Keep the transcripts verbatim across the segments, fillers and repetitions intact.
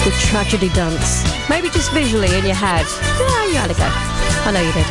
The Tragedy Dance. Maybe just visually in your head. Yeah, you had a go. I know you did.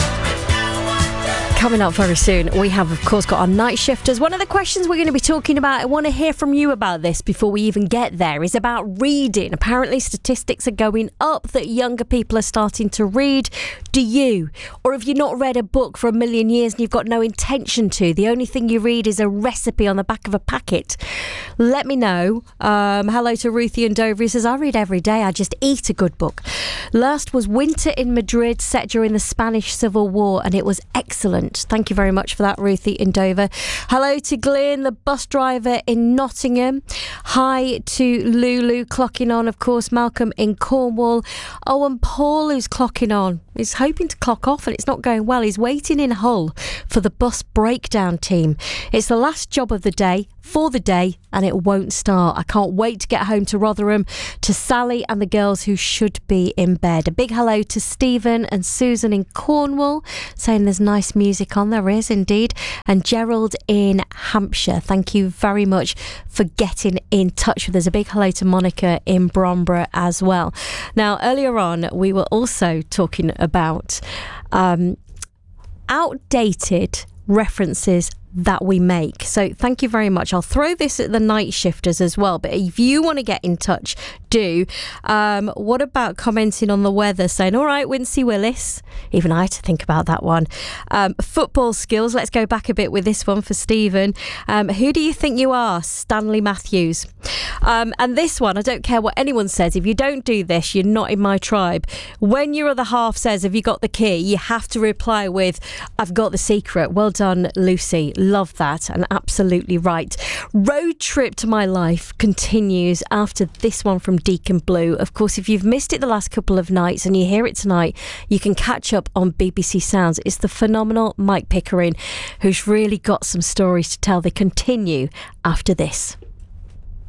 Coming up very soon, we have, of course, got our night shifters. One of the questions we're going to be talking about, I want to hear from you about this before we even get there, is about reading. Apparently, statistics are going up that younger people are starting to read. Do you? Or have you not read a book for a million years and you've got no intention to? The only thing you read is a recipe on the back of a packet. Let me know. Um, hello to Ruthie in Dover. He says, I read every day. I just eat a good book. Last was Winter in Madrid, set during the Spanish Civil War, and it was excellent. Thank you very much for that, Ruthie in Dover. Hello to Glyn, the bus driver in Nottingham. Hi to Lulu, clocking on, of course, Malcolm in Cornwall. Oh, and Paul, who's clocking on. He's hoping to clock off and it's not going well. He's waiting in Hull for the bus breakdown team. It's the last job of the day, for the day, and it won't start. I can't wait to get home to Rotherham, to Sally and the girls who should be in bed. A big hello to Stephen and Susan in Cornwall, saying there's nice music on. There is indeed. And Gerald in Hampshire. Thank you very much for getting in touch with us. A big hello to Monica in Bromborough as well. Now, earlier on, we were also talking about um, outdated references that we make. So thank you very much. I'll throw this at the night shifters as well, but if you want to get in touch, do. Um, what about commenting on the weather, saying, all right, Wincy Willis? Even I had to think about that one. Um, football skills, let's go back a bit with this one for Stephen. Um, who do you think you are? Stanley Matthews. Um, and this one, I don't care what anyone says, if you don't do this, you're not in my tribe. When your other half says, have you got the key? You have to reply with, I've got the secret. Well done, Lucy. Love that, and absolutely right. Road Trip to My Life continues after this one from Deacon Blue. Of course, if you've missed it the last couple of nights and you hear it tonight, you can catch up on B B C Sounds. It's the phenomenal Mike Pickering, who's really got some stories to tell. They continue after this.